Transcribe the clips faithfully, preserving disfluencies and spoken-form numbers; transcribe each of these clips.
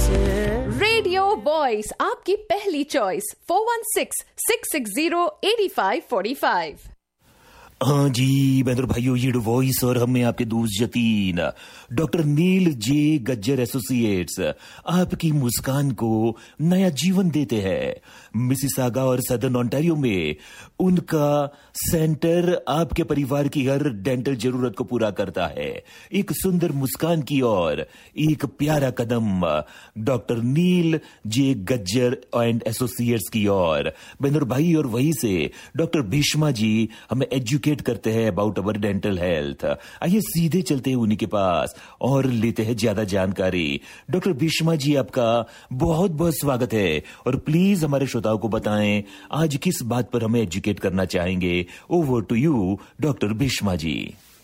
Radio voice आपकी पहली choice four one six six six zero eighty five forty five. हाँ जी बहनों भाइयों, ये वॉइस और हमें आपके दोस्त यतीन डॉक्टर नील जे गज्जर एसोसिएट्स आपकी मुस्कान को नया जीवन देते हैं। मिसिसागा और सदर्न ओंटारियो में उनका सेंटर आपके परिवार की हर डेंटल जरूरत को पूरा करता है। एक सुंदर मुस्कान की ओर एक प्यारा कदम doctor nil J Gajjar and associates की ओर। बहनों भाई, और वहीं से डॉक्टर भीष्मा जी हमें एजुकेट करते हैं अबाउट अवर डेंटल हेल्थ। आइए सीधे चलते हैं उन्हीं के पास और लेते हैं ज्यादा जानकारी। डॉक्टर भीष्मा जी, आपका बहुत बहुत स्वागत है और प्लीज हमारे श्रोताओं को बताएं आज किस बात पर हमें एजुकेट करना चाहेंगे। Over to you doctor Bheeshma ji.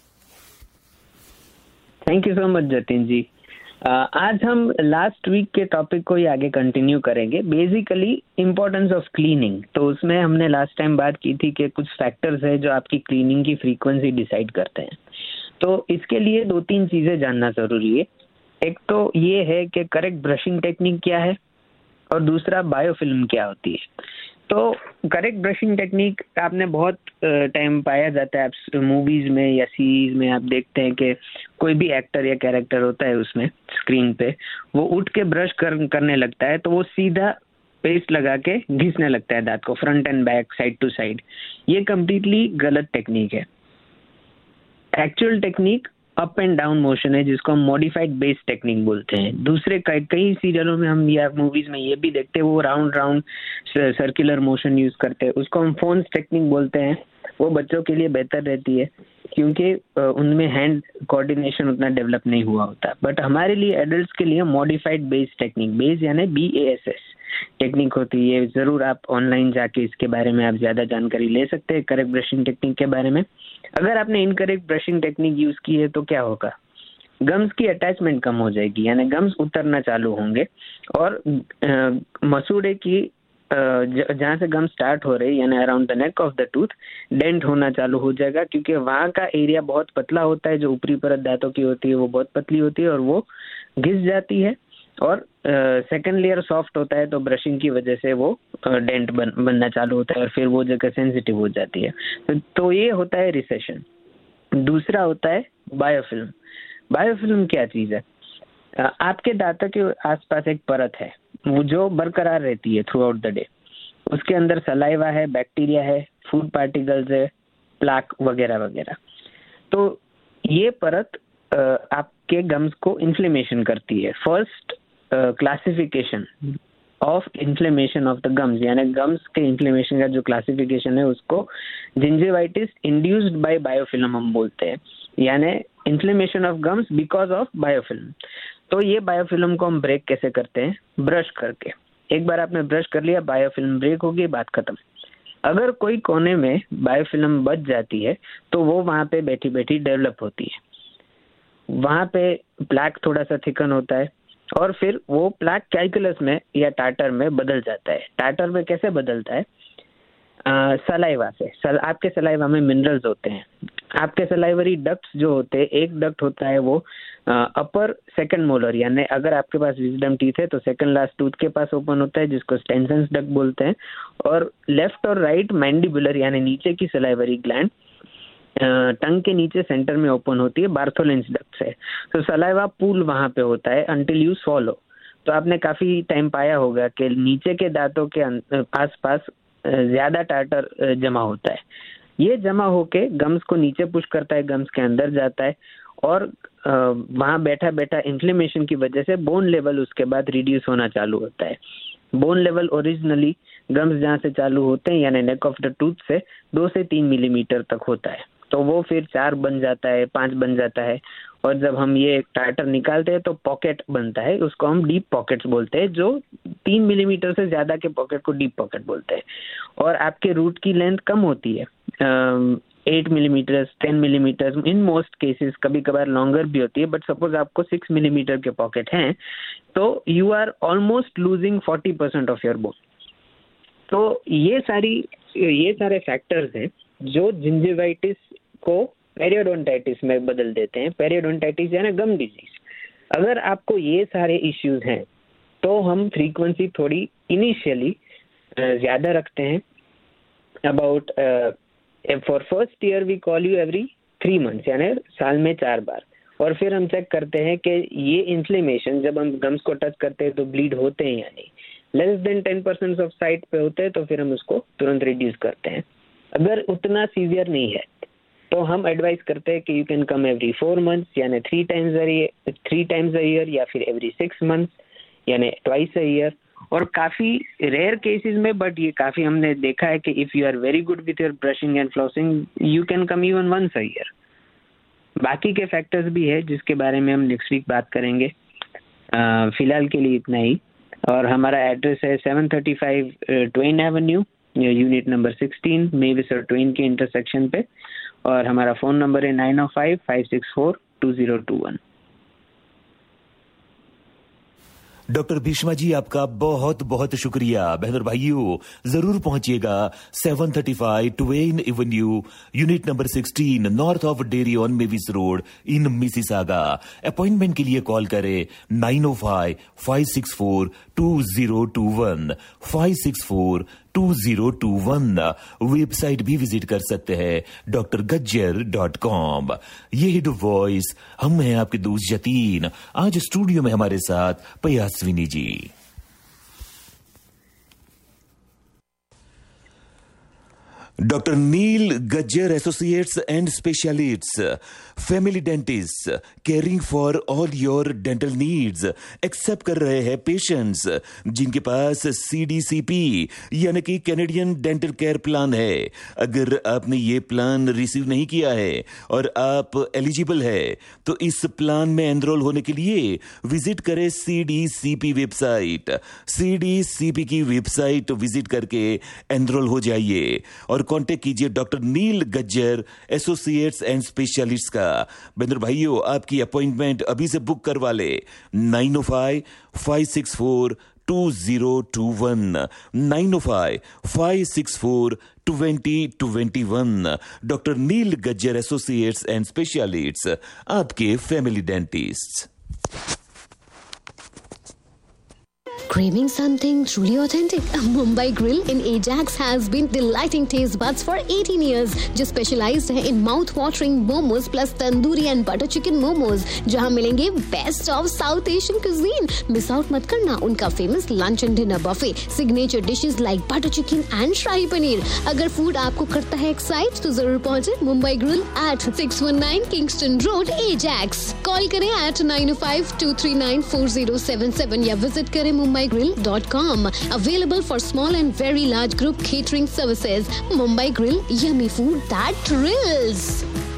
Thank you so much Jatin ji. uh, आज हम लास्ट वीक के टॉपिक को ही आगे कंटिन्यू करेंगे, बेसिकली इम्पोर्टेंस ऑफ क्लीनिंग। तो उसमें हमने लास्ट टाइम बात की थी कि कुछ फैक्टर्स है जो आपकी क्लीनिंग की फ्रीक्वेंसी डिसाइड करते हैं। तो इसके लिए दो तीन चीजें जानना जरूरी है। एक तो ये है कि करेक्ट ब्रशिंग टेक्निक क्या है और दूसरा बायोफिल्म क्या होती है। तो करेक्ट ब्रशिंग टेक्निक आपने बहुत टाइम पाया जाता है, आप मूवीज में या सीरीज में आप देखते हैं कि कोई भी एक्टर या कैरेक्टर होता है उसमें स्क्रीन पे, वो उठ के ब्रश कर, करने लगता है तो वो सीधा पेस्ट लगा के घिसने लगता है दांत को, front end back, side to side. ये कंप्लीटली गलत टेक्निक है। Actual technique up and down motion है, जिसको हम मॉडिफाइड बेस टेक्निक बोलते हैं। दूसरे कई कई सीरियलों में हम या मूवीज में ये भी देखते हैं वो round round circular motion use करते हैं, उसको हम फोन्स टेक्निक बोलते हैं। वो बच्चों के लिए बेहतर रहती है क्योंकि उनमें हैंड कोऑर्डिनेशन उतना डेवलप नहीं हुआ होता। बट हमारे लिए एडल्ट्स के लिए मॉडिफाइड बेस टेक्निक, बेस यानी B A S S technique होती है। जरूर आप ऑनलाइन जाके इसके बारे में आप ज्यादा जानकारी ले सकते हैं, करेक्ट ब्रशिंग टेक्निक के बारे में। अगर आपने इनकरेक्ट ब्रशिंग टेक्निक यूज की है तो क्या होगा, गम्स की अटैचमेंट कम हो जाएगी, यानी गम्स उतरना चालू होंगे और मसूड़े की जहाँ से गम स्टार्ट हो रही यानी around the neck of the tooth dent होना चालू हो जाएगा, क्योंकि वहाँ का एरिया बहुत पतला होता है। जो ऊपरी परत दांतों की होती है वो बहुत पतली होती है और वो घिस जाती है, और सेकंड लेयर सॉफ्ट होता है तो ब्रशिंग की वजह से वो डेंट बन, बनना चालू होता है और फिर वो जगह सेंसिटिव हो जाती है। तो, तो ये होता है रिसेशन। दूसरा होता है बायोफिल्म। बायोफिल्म क्या चीज है, आपके दांतों के आसपास एक परत है वो जो बरकरार रहती है थ्रू आउट द डे। उसके अंदर सलाइवा है, बैक्टीरिया है, फूड पार्टिकल्स है, प्लाक वगैरह वगैरह। तो ये परत आपके गम्स को इन्फ्लेमेशन करती है। First classification of inflammation of the gums, यानी गम्स के इन्फ्लेमेशन का जो क्लासिफिकेशन है उसको जिंजिवाइटिस इंड्यूस्ड बाय बायोफिल्म हम बोलते हैं, यानी inflammation of gums because of biofilm. तो ये बायोफिल्म को हम ब्रेक कैसे करते हैं, ब्रश करके। एक बार आपने ब्रश कर लिया, बायोफिल्म ब्रेक होगी, बात खत्म। अगर कोई कोने में बायोफिल्म बच जाती है तो वो वहां पे बैठी बैठी डेवलप होती है, वहां पे प्लैक थोड़ा सा थिकन होता है और फिर वो प्लैक कैल्कुलस में या टाटर में बदल जाता है। टाटर में कैसे बदलता है, सलाइवा से। सल, आपके सलाइवा में मिनरल्स होते हैं। आपके सलाइवरी डक्ट्स जो होते हैं, एक डक्ट होता है वो अपर सेकंड मोलर, यानी अगर आपके पास विजडम टीथ है तो सेकंड लास्ट टूथ के पास ओपन होता है, जिसको स्टेंसन्स डक्ट बोलते हैं। और लेफ्ट और राइट मैंडिबुलर यानी नीचे की सलाइवरी ग्लैंड टंग के नीचे सेंटर में ओपन होती है, बार्थोलेंस डक्ट से। तो सलाइवा पूल वहां पे होता है अंटिल यू स्वॉलो। तो आपने काफी टाइम पाया होगा कि नीचे के दांतों के आसपास ज्यादा टाटर जमा होता है। ये जमा होके गम्स को नीचे पुश करता है, गम्स के अंदर जाता है और वहां बैठा बैठा इन्फ्लेमेशन की वजह से बोन लेवल उसके बाद रिड्यूस होना चालू होता है। बोन लेवल ओरिजिनली गम्स जहाँ से चालू होते हैं यानी नेक ऑफ द टूथ से दो से तीन मिलीमीटर तक होता है, तो वो फिर चार बन जाता है, पांच बन जाता है। और जब हम ये टाटर निकालते हैं तो पॉकेट बनता है, उसको हम डीप पॉकेट्स बोलते हैं। जो तीन मिलीमीटर से ज्यादा के पॉकेट को डीप पॉकेट बोलते हैं। और आपके रूट की लेंथ कम होती है, eight millimetre, ten millimetre, in most cases. कभी कभार लॉन्गर भी होती है, बट सपोज आपको सिक्स मिलीमीटर के पॉकेट हैं तो you are almost losing forty percent of your bone. तो ये सारी ये सारे फैक्टर्स हैं जो जिंजिवाइटिस को पेरियोडोंटाइटिस में बदल देते हैं। पेरियोडोंटाइटिस यानी गम डिजीज। अगर आपको ये सारे इश्यूज हैं तो हम फ्रीक्वेंसी थोड़ी इनिशियली ज़्यादा रखते हैं. About for first year we call you every three months, यानी साल में चार बार. और फिर हम चेक करते हैं कि ये इन्फ्लेमेशन जब हम गम्स को टच करते हैं तो ब्लीड होते हैं या नहीं. Less than ten percent of site पे होते हैं तो फिर हम उसको तुरंत रिड्यूस करते हैं. अगर उतना सीवियर नहीं है तो हम एडवाइस करते हैं कि you can come every four months यानी three times three times a year, या फिर एवरी सिक्स मंथ्स यानी ट्वाइस अ ईयर. और काफ़ी रेयर केसेस में, बट ये काफ़ी हमने देखा है कि if you are very good with your brushing and flossing you can come even once a year. बाकी के फैक्टर्स भी है जिसके बारे में हम नेक्स्ट वीक बात करेंगे. uh, फिलहाल के लिए इतना ही. और हमारा एड्रेस है seven thirty five Twain Avenue, unit number sixteen, Mavis और ट्वेन के इंटरसेक्शन पे. और हमारा फ़ोन नंबर है nine O five five six four to zero two one. Doctor Bheeshma जी, आपका बहुत बहुत शुक्रिया. बहन और भाइयों, जरूर पहुंचिएगा seven thirty five Twain Avenue, unit number sixteen, north of dairy on Mavis road in Mississauga. Appointment के लिए कॉल करें nine O five five six four to zero two one, five six four to zero two one. Website भी visit कर सकते हैं doctor Gajjar dot com. ये hide voice, हम हैं आपके दोस्त जतीन. आज स्टूडियो में हमारे साथ पयास्विनी जी. Doctor nil Gajjar associates and specialists, family dentist, caring for all your dental needs, accept कर रहे हैं पेशेंट्स जिनके पास सीडीसीपी यानी कि कैनेडियन डेंटल केयर प्लान है. अगर आपने ये प्लान रिसीव नहीं किया है और आप एलिजिबल है तो इस प्लान में एनरोल होने के लिए विजिट करें सीडीसीपी वेबसाइट. सीडीसीपी की वेबसाइट विजिट करके एनरोल हो जाइए और कांटेक्ट कीजिए doctor nil Gajjar associates and specialists का. बंदर भाइयों, आपकी अपॉइंटमेंट अभी से बुक करवा ले nine O five five six four to zero two one, nine O five five six four twenty twenty one. Doctor nil Gajjar associates and specialists, आपके family dentist. Craving something truly authentic? Mumbai Grill in Ajax has been delighting taste buds for eighteen years. जो specialized है in mouth-watering momos plus tandoori and butter chicken momos, जहाँ मिलेंगे best of South Asian cuisine. Miss out मत करना उनका famous lunch and dinner buffet, signature dishes like butter chicken and shahi paneer. अगर food आपको करता है excite तो जरूर पहुँचे Mumbai Grill at six one nine Kingston Road, Ajax. Call करें at nine oh five two three nine four zero seven seven या visit करें mumbai grill dot com. Available for small and very large group catering services. Mumbai Grill, yummy food that thrills.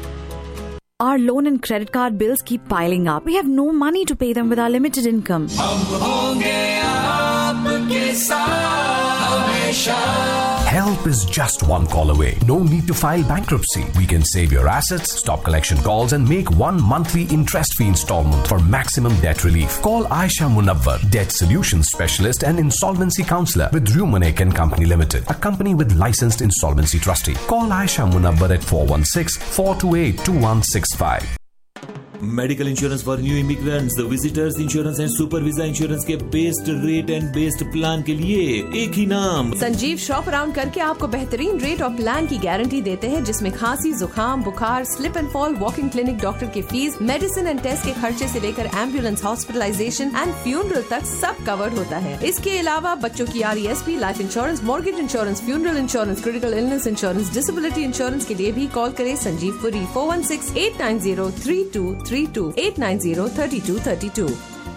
Our loan and credit card bills keep piling up. We have no money to pay them with our limited income. हम होंगे आपके साथ हमेशा. Help is just one call away. No need to file bankruptcy. We can save your assets, stop collection calls and make one monthly interest-free installment for maximum debt relief. Call Aisha Munawwar, Debt Solutions Specialist and Insolvency Counselor with Rumanek and Company Limited, a company with licensed insolvency trustee. Call Aisha Munawwar at four one six, four two eight, two one six five. Medical insurance for new immigrants, visitors insurance and super visa insurance के best rate and best plan के लिए एक ही नाम. Sanjeev shop around करके आपको बेहतरीन rate और plan की गारंटी देते हैं, जिसमें खांसी, जुकाम, बुखार, slip and fall, walking clinic, doctor के फीस, मेडिसिन एंड टेस्ट के खर्चे से लेकर एम्बुलेंस, हॉस्पिटलाइजेशन एंड फ्यूनरल तक सब कवर्ड होता है. इसके अलावा बच्चों की R E S P, life insurance, mortgage insurance, funeral insurance, critical illness insurance, disability insurance के लिए भी कॉल करें Sanjeev Puri four one six eight nine zero three to three to eight nine zero thirty two thirty two.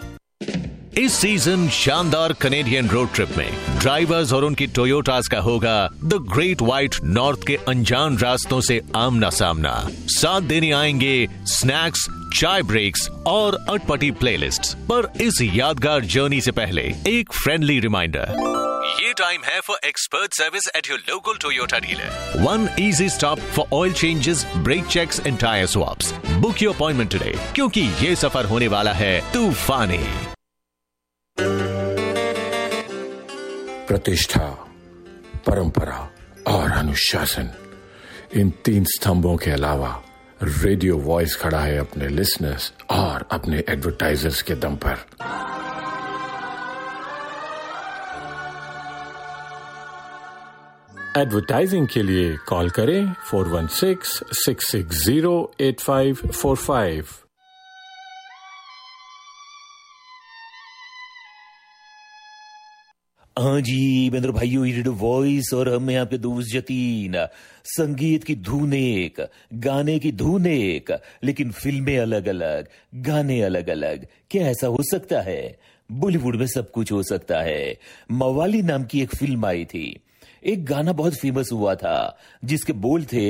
इस season शानदार Canadian road trip में drivers और उनकी टोयोटास का होगा द ग्रेट व्हाइट नॉर्थ के अनजान रास्तों से आमना सामना. साथ देने आएंगे स्नैक्स, चाय ब्रेक्स और अटपटी प्लेलिस्ट. पर इस यादगार जर्नी से पहले एक फ्रेंडली रिमाइंडर. ये टाइम है for expert service at your local Toyota dealer. One easy stop for oil changes, break checks and tyre swaps. Book your appointment today, क्योंकि ये सफर होने वाला है तूफानी. प्रतिष्ठा, परंपरा और अनुशासन, इन तीन स्तंभों के अलावा रेडियो वॉइस खड़ा है अपने लिसनर्स और अपने एडवर्टाइजर्स के दम पर. एडवर्टाइजिंग के लिए कॉल करें four one six six six zero eight five four five. हाँ जी मेरे भाइयों, ये रेडियो वॉइस और हम हैं आपके दोस्त जतीन। संगीत की धुन एक, गाने की धुन एक, लेकिन फिल्में अलग अलग, गाने अलग अलग। क्या ऐसा हो सकता है? बॉलीवुड में सब कुछ हो सकता है। मवाली नाम की एक फिल्म आई थी, एक गाना बहुत फेमस हुआ था जिसके बोल थे,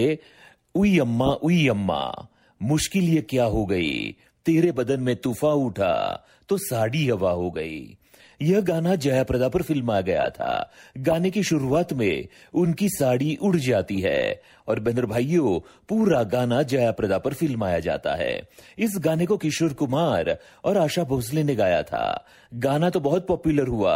उई अम्मा उई अम्मा मुश्किल ये क्या हो गई, तेरे बदन में तूफा उठा तो साड़ी हवा हो गई। यह गाना जया प्रदा पर फिल्माया गया था। गाने की शुरुआत में उनकी साड़ी उड़ जाती है और बहनों भाइयों, पूरा गाना जया प्रदा पर फिल्माया जाता है। इस गाने को किशोर कुमार और आशा भोसले ने गाया था। गाना तो बहुत पॉपुलर हुआ,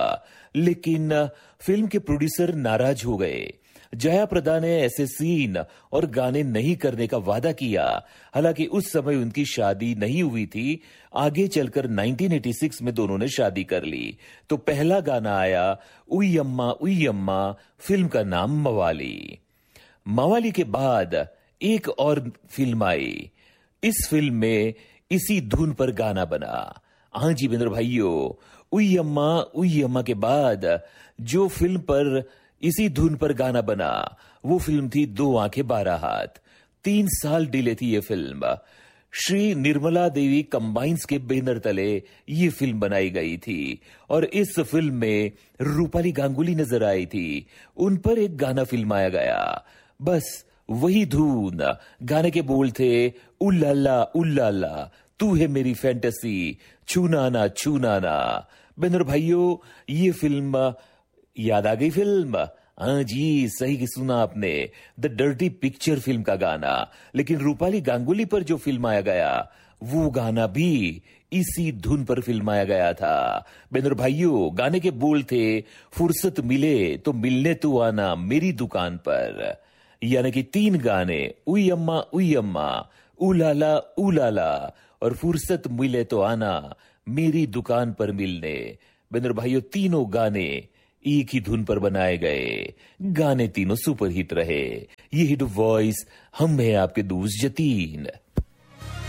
लेकिन फिल्म के प्रोड्यूसर नाराज हो गए। जया प्रदा ने ऐसे सीन और गाने नहीं करने का वादा किया। हालांकि उस समय उनकी शादी नहीं हुई थी। आगे चलकर नाइनटीन एटी सिक्स में दोनों ने शादी कर ली। तो पहला गाना आया उई अम्मा उई अम्मा, फिल्म का नाम मवाली। मवाली के बाद एक और फिल्म आई। इस फिल्म में इसी धुन पर गाना बना। हाँ जी बिंदर भाइयों, उई अम्मा उई अम्मा के बाद जो फिल्म पर इसी धुन पर गाना बना वो फिल्म थी दो आंखें बारह हाथ। तीन साल डिले थी ये फिल्म। श्री निर्मला देवी कंबाइंस के बैनर तले ये फिल्म बनाई गई थी और इस फिल्म में रूपाली गांगुली नजर आई थी। उन पर एक गाना फिल्माया गया, बस वही धुन। गाने के बोल थे, उल्लाला उल्लाला तू है मेरी फैंटेसी, छूना ना छूना ना। बैनर भाइयों, ये फिल्म याद आ गई फिल्म? हाँ जी, सही की सुना आपने, द डर्टी पिक्चर फिल्म का गाना। लेकिन रूपाली गांगुली पर जो फिल्माया गया वो गाना भी इसी धुन पर फिल्माया गया था। बेनर भाइयों, गाने के बोल थे, फुर्सत मिले तो मिलने तू आना मेरी दुकान पर। यानी कि तीन गाने, उई अम्मा उई अम्मा, उलाला उलाला और फुर्सत मिले तो आना मेरी दुकान पर मिलने। बेनर भाइयों, तीनों गाने एक ही धुन पर बनाए गए। गाने तीनों सुपरहिट रहे। ये हिट वॉइस हम है आपके दोस्त जतीन।